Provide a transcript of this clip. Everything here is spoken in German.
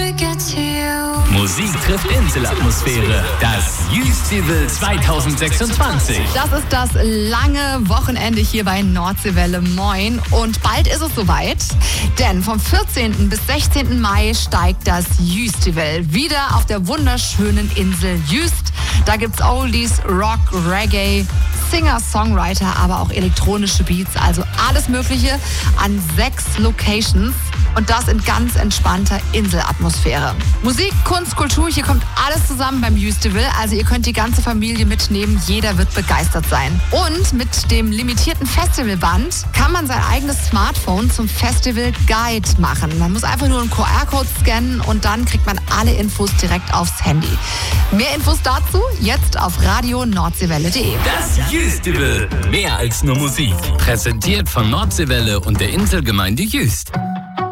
Musik trifft Inselatmosphäre. Das Jüstival 2026. Das ist das lange Wochenende hier bei Nordseewelle. Moin. Und bald ist es soweit, denn vom 14. bis 16. Mai steigt das Jüstival wieder auf der wunderschönen Insel Jüst. Da gibt's Oldies, Rock, Reggae, Singer, Songwriter, aber auch elektronische Beats, also alles Mögliche an 6 Locations. Und das in ganz entspannter Inselatmosphäre. Musik, Kunst, Kultur, hier kommt alles zusammen beim Jüstival. Also ihr könnt die ganze Familie mitnehmen, jeder wird begeistert sein. Und mit dem limitierten Festivalband kann man sein eigenes Smartphone zum Festival Guide machen. Man muss einfach nur einen QR-Code scannen und dann kriegt man alle Infos direkt aufs Handy. Mehr Infos dazu jetzt auf radio-nordseewelle.de. Das Jüstival. Mehr als nur Musik. Präsentiert von Nordseewelle und der Inselgemeinde Jüst.